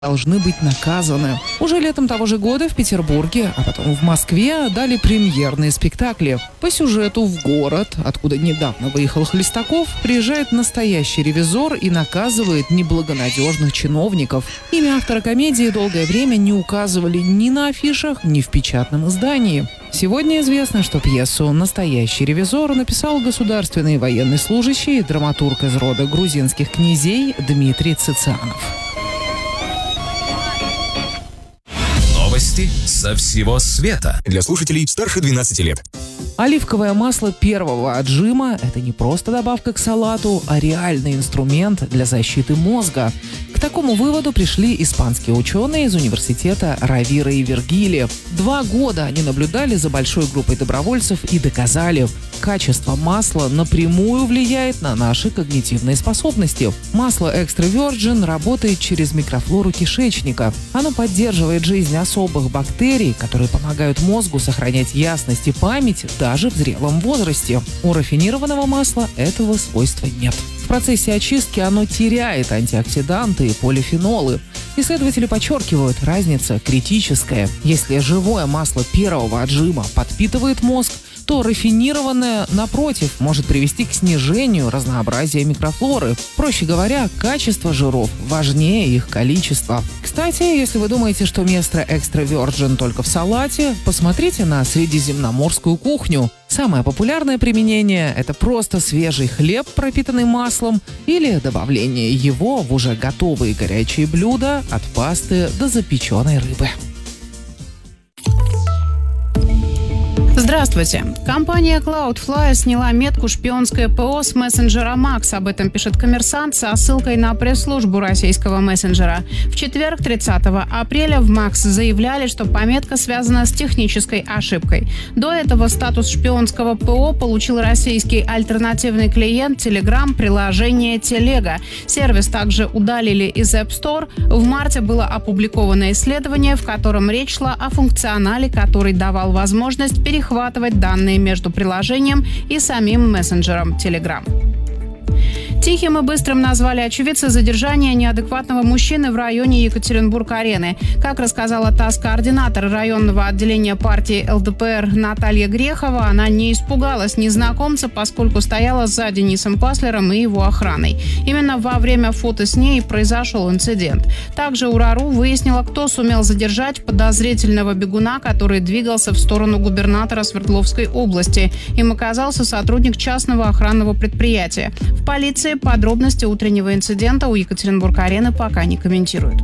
должны быть наказаны. Уже летом того же года в Петербурге, а потом в Москве дали премьерные спектакли. По сюжету в город, откуда недавно выехал Хлестаков, приезжает настоящий ревизор и наказывает неблагонадежных чиновников. Имя автора комедии долгое время не указывали ни на афишах, ни в печатном издании. Сегодня известно, что пьесу «Настоящий ревизор» написал государственный военный служащий и драматург из рода грузинских князей Дмитрий Цицианов. Новости со всего света. Для слушателей старше 12 лет. Оливковое масло первого отжима – это не просто добавка к салату, а реальный инструмент для защиты мозга. К такому выводу пришли испанские ученые из университета Равира и Вергилия. 2 года они наблюдали за большой группой добровольцев и доказали – качество масла напрямую влияет на наши когнитивные способности. Масло Extra Virgin работает через микрофлору кишечника. Оно поддерживает жизнь особых бактерий, которые помогают мозгу сохранять ясность и память даже в зрелом возрасте. У рафинированного масла этого свойства нет. В процессе очистки оно теряет антиоксиданты и полифенолы. Исследователи подчеркивают, разница критическая. Если живое масло первого отжима подпитывает мозг, то рафинированное, напротив, может привести к снижению разнообразия микрофлоры. Проще говоря, качество жиров важнее их количества. Кстати, если вы думаете, что место Extra Virgin только в салате, посмотрите на средиземноморскую кухню. Самое популярное применение – это просто свежий хлеб, пропитанный маслом, или добавление его в уже готовые горячие блюда от пасты до запеченной рыбы. Здравствуйте. Компания Cloudflare сняла метку «Шпионское ПО» с мессенджера Макс. Об этом пишет «Коммерсант» со ссылкой на пресс-службу российского мессенджера. В четверг, 30 апреля, в Макс заявляли, что пометка связана с технической ошибкой. До этого статус шпионского ПО получил российский альтернативный клиент Telegram приложение Телега. Сервис также удалили из App Store. В марте было опубликовано исследование, в котором речь шла о функционале, который давал возможность перехватывать данные между приложением и самим мессенджером Telegram. Тихим и быстрым назвали очевидцы задержания неадекватного мужчины в районе Екатеринбург-арены. Как рассказала ТАСС-координатор районного отделения партии ЛДПР Наталья Грехова, она не испугалась незнакомца, поскольку стояла за Денисом Паслером и его охраной. Именно во время фото с ней произошел инцидент. Также УРАРУ выяснила, кто сумел задержать подозрительного бегуна, который двигался в сторону губернатора Свердловской области. Им оказался сотрудник частного охранного предприятия. В полиции подробности утреннего инцидента у Екатеринбург-арены пока не комментируют.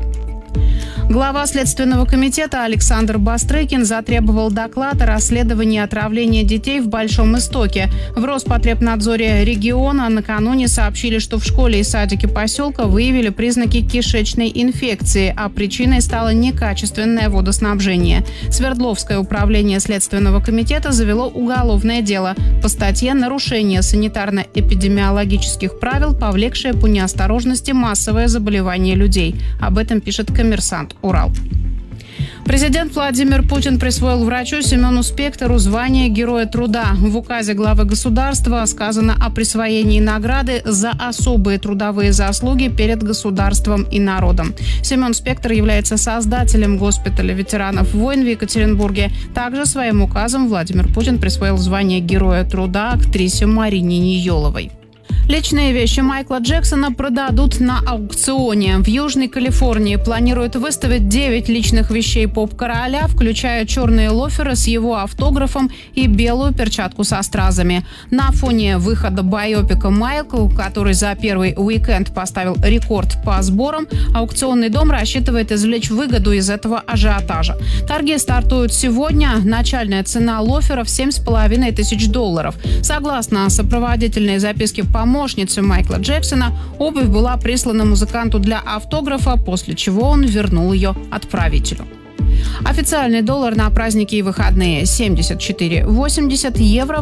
Глава Следственного комитета Александр Бастрыкин затребовал доклад о расследовании отравления детей в Большом Истоке. В Роспотребнадзоре региона накануне сообщили, что в школе и садике поселка выявили признаки кишечной инфекции, а причиной стало некачественное водоснабжение. Свердловское управление Следственного комитета завело уголовное дело по статье «Нарушение санитарно-эпидемиологических правил, повлекшее по неосторожности массовое заболевание людей». Об этом пишет «Коммерсант Урал». Президент Владимир Путин присвоил врачу Семену Спектору звание Героя труда. В указе главы государства сказано о присвоении награды за особые трудовые заслуги перед государством и народом. Семен Спектор является создателем госпиталя ветеранов войн в Екатеринбурге. Также своим указом Владимир Путин присвоил звание Героя труда актрисе Марине Ниеловой. Личные вещи Майкла Джексона продадут на аукционе. В Южной Калифорнии планируют выставить 9 личных вещей поп-короля, включая черные лоферы с его автографом и белую перчатку со стразами. На фоне выхода байопика «Майкл», который за первый уикенд поставил рекорд по сборам, аукционный дом рассчитывает извлечь выгоду из этого ажиотажа. Торги стартуют сегодня. Начальная цена лоферов $7,5 тысяч. Согласно сопроводительной записке помощницы Майкла Джексона, обувь была прислана музыканту для автографа, после чего он вернул ее отправителю. Официальный доллар на праздники и выходные 74,80, евро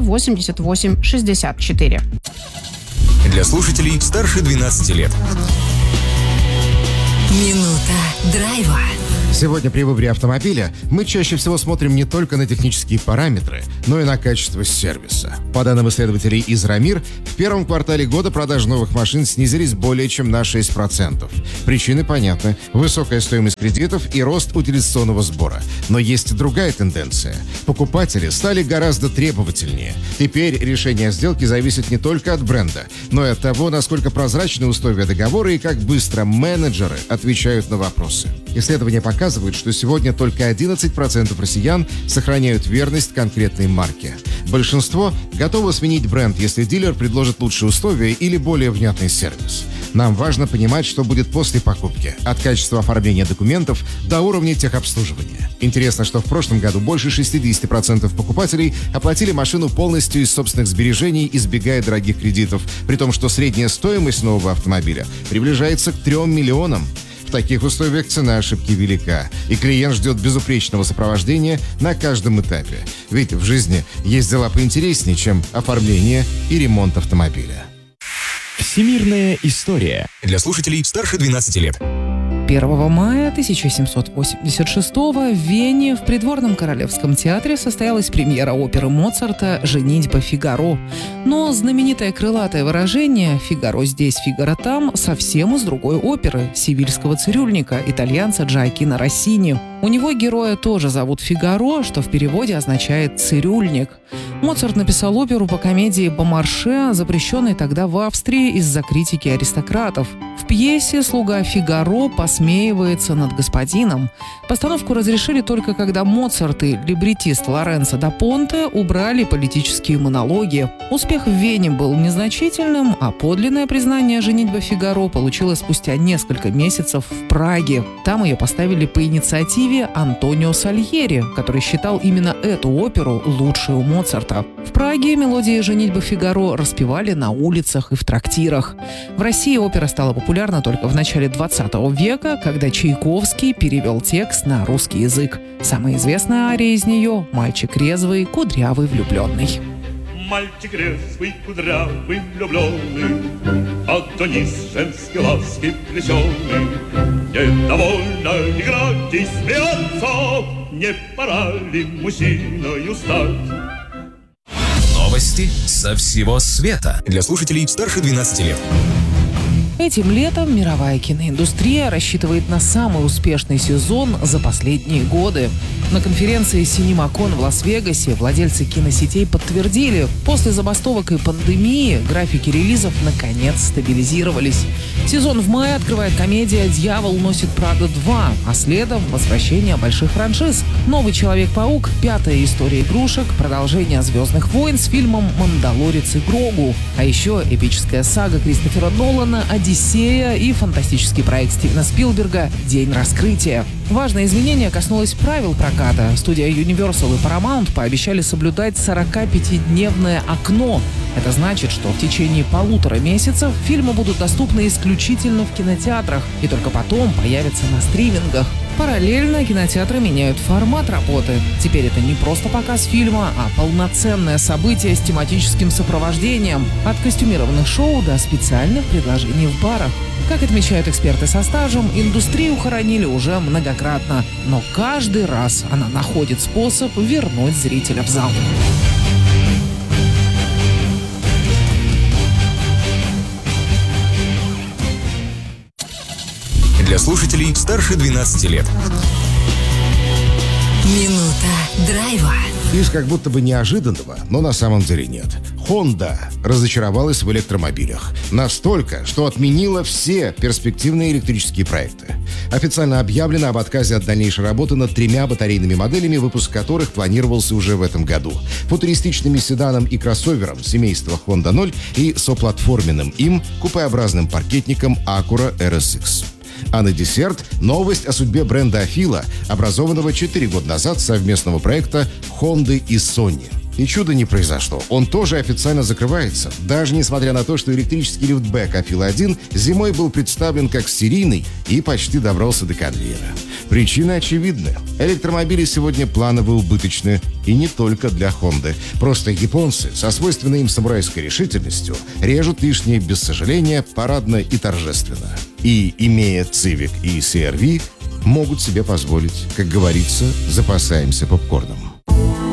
88,64. Для слушателей старше 12 лет. Минута драйва Сегодня при выборе автомобиля мы чаще всего смотрим не только на технические параметры, но и на качество сервиса. По данным исследователей из Рамир, в первом квартале года продажи новых машин снизились более чем на 6%. Причины понятны – высокая стоимость кредитов и рост утилизационного сбора. Но есть и другая тенденция. Покупатели стали гораздо требовательнее. Теперь решение сделки зависит не только от бренда, но и от того, насколько прозрачны условия договора и как быстро менеджеры отвечают на вопросы. Исследования показывают, что сегодня только 11% россиян сохраняют верность конкретной марке. Большинство готово сменить бренд, если дилер предложит лучшие условия или более внятный сервис. Нам важно понимать, что будет после покупки, от качества оформления документов до уровня техобслуживания. Интересно, что в прошлом году больше 60% покупателей оплатили машину полностью из собственных сбережений, избегая дорогих кредитов, при том, что средняя стоимость нового автомобиля приближается к 3 миллионам. В таких условиях цена ошибки велика, и клиент ждет безупречного сопровождения на каждом этапе. Ведь в жизни есть дела поинтереснее, чем оформление и ремонт автомобиля. Всемирная история. Для слушателей старше 12 лет. 1 мая 1786 в Вене в придворном королевском театре состоялась премьера оперы Моцарта «Женитьба Фигаро». Но знаменитое крылатое выражение «Фигаро здесь, Фигаро там» совсем из другой оперы «Севильского цирюльника» итальянца Джоаккино Россини. У него героя тоже зовут Фигаро, что в переводе означает «цирюльник». Моцарт написал оперу по комедии «Бомарше», запрещенной тогда в Австрии из-за критики аристократов. В пьесе слуга Фигаро посмеивается над господином. Постановку разрешили только когда Моцарт и либретист Лоренцо да Понте убрали политические монологи. Успех в Вене был незначительным, а подлинное признание «Женитьба Фигаро» получилось спустя несколько месяцев в Праге. Там ее поставили по инициативе Антонио Сальери, который считал именно эту оперу лучшей у Моцарта. В Праге мелодии «Женитьбы Фигаро» распевали на улицах и в трактирах. В России опера стала популярна только в начале 20 века, когда Чайковский перевел текст на русский язык. Самая известная ария из нее – «Мальчик резвый, кудрявый, влюбленный». Мальчик резвый, кудрявый, влюбленный, от Донис женской ласки плесеный. Недовольно играть и смеяться, не пора ли мужчиною стать? Новости со всего света. Для слушателей старше 12 лет. Этим летом мировая киноиндустрия рассчитывает на самый успешный сезон за последние годы. На конференции CinemaCon в Лас-Вегасе владельцы киносетей подтвердили, после забастовок и пандемии графики релизов наконец стабилизировались. Сезон в мае открывает комедия «Дьявол носит Прада 2», а следом возвращение больших франшиз. «Новый Человек-паук», «Пятая история игрушек», продолжение «Звездных войн» с фильмом «Мандалорец и Грогу». А еще эпическая сага Кристофера Нолана «Одиссея» и фантастический проект Стивена Спилберга «День раскрытия». Важное изменение коснулось правил проката. Студия Universal и Paramount пообещали соблюдать 45-дневное окно. Это значит, что в течение 1,5 месяцев фильмы будут доступны исключительно в кинотеатрах и только потом появятся на стримингах. Параллельно кинотеатры меняют формат работы. Теперь это не просто показ фильма, а полноценное событие с тематическим сопровождением. От костюмированных шоу до специальных предложений в барах. Как отмечают эксперты со стажем, индустрию хоронили уже многократно. Но каждый раз она находит способ вернуть зрителя в зал. Для слушателей старше 12 лет. Минута драйва. Из как будто бы неожиданного, но на самом деле нет. Honda разочаровалась в электромобилях. Настолько, что отменила все перспективные электрические проекты. Официально объявлено об отказе от дальнейшей работы над 3 батарейными моделями, выпуск которых планировался уже в этом году. Футуристичными седаном и кроссовером семейства Honda 0 и соплатформенным им купеобразным паркетником Acura RSX. А на десерт новость о судьбе бренда Afeela, образованного 4 года назад совместного проекта Honda и Sony. И чудо не произошло. Он тоже официально закрывается, даже несмотря на то, что электрический лифтбэк Afeela 1 зимой был представлен как серийный и почти добрался до конвейера. Причины очевидны. Электромобили сегодня планово убыточны, и не только для Honda. Просто японцы со свойственной им самурайской решительностью режут лишнее без сожаления, парадно и торжественно. И, имея Civic и CR-V, могут себе позволить. Как говорится, запасаемся попкорном.